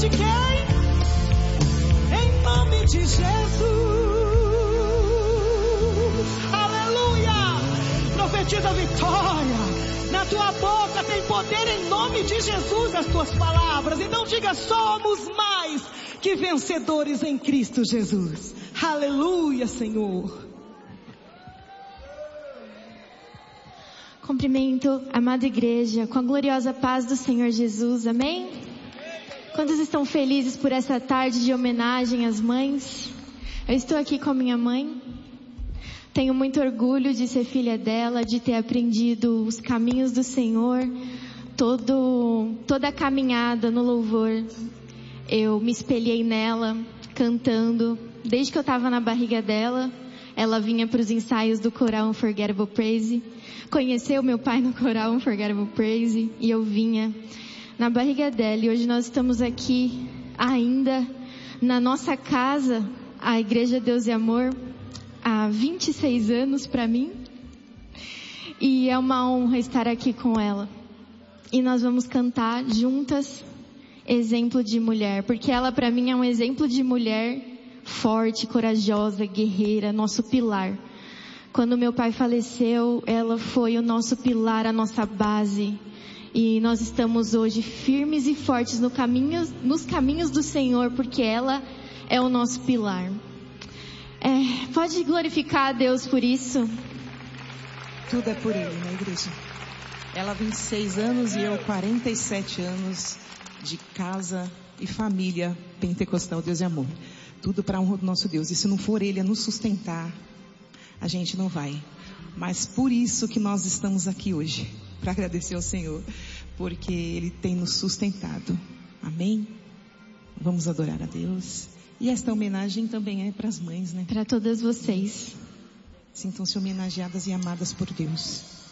de quem? Em nome de Jesus. Aleluia. Profetiza vitória. Na tua boca tem poder em nome de Jesus as tuas palavras. Então diga: somos mais que vencedores em Cristo Jesus. Aleluia, Senhor. Cumprimento a amada igreja com a gloriosa paz do Senhor Jesus, amém? Quantos estão felizes por essa tarde de homenagem às mães? Eu estou aqui com a minha mãe. Tenho muito orgulho de ser filha dela, de ter aprendido os caminhos do Senhor, toda a caminhada no louvor. Eu me espelhei nela, cantando, desde que eu estava na barriga dela. Ela vinha para os ensaios do coral Unforgettable Praise. Conheceu meu pai no coral Unforgettable Praise e eu vinha na barriga dela. E hoje nós estamos aqui ainda na nossa casa, a Igreja Deus e Amor, há 26 anos para mim. E é uma honra estar aqui com ela. E nós vamos cantar juntas Exemplo de Mulher, porque ela para mim é um exemplo de mulher forte, corajosa, guerreira, nosso pilar. Quando meu pai faleceu, ela foi o nosso pilar, a nossa base. E nós estamos hoje firmes e fortes nos caminhos do Senhor, porque ela é o nosso pilar. Pode glorificar a Deus por isso? Tudo é por Ele, né, igreja? Ela 26 anos e eu 47 anos de casa e família pentecostal Deus e Amor. Tudo para a honra do nosso Deus. E se não for Ele a nos sustentar, a gente não vai. Mas por isso que nós estamos aqui hoje, para agradecer ao Senhor, porque Ele tem nos sustentado. Amém? Vamos adorar a Deus. E esta homenagem também é para as mães, né? Para todas vocês. Sintam-se homenageadas e amadas por Deus.